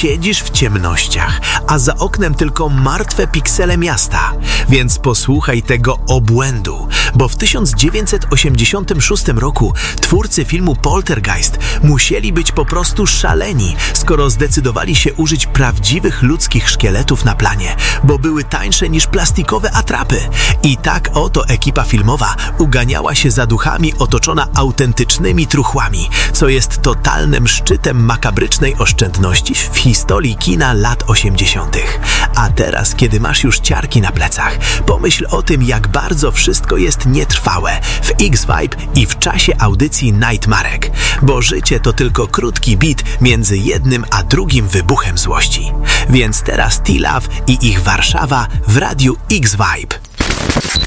siedzisz w ciemnościach, a za oknem tylko martwe piksele miasta. Więc posłuchaj tego obłędu, bo w 1986 roku twórcy filmu Poltergeist musieli być po prostu szaleni, skoro zdecydowali się użyć prawdziwych ludzkich szkieletów na planie, bo były tańsze niż plastikowe atrapy. I tak oto ekipa filmowa uganiała się za duchami otoczona autentycznymi truchłami, co jest totalnym szczytem makabrycznej oszczędności w historii kina lat 80. A teraz, kiedy masz już ciarki na plecach, pomyśl o tym, jak bardzo wszystko jest nietrwałe w X-Vibe i w czasie audycji Nightmarek, bo życie to tylko krótki bit między jednym a drugim wybuchem złości. Więc teraz T-Love i ich Warszawa w radiu X-Vibe.